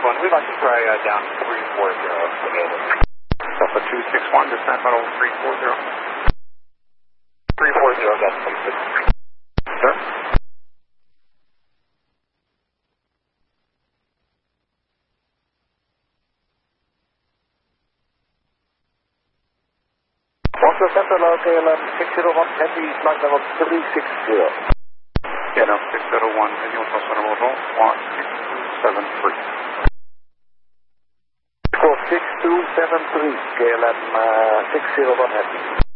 1, we'd like to try down 340. Alpha 261, descent level 340. 340, that's complete. Sir? Foxtrot Central, KLM 601, heavy flight level 360. Yeah, no, 601, and you'll call center level 1273. 6273, KLM 601 heavy.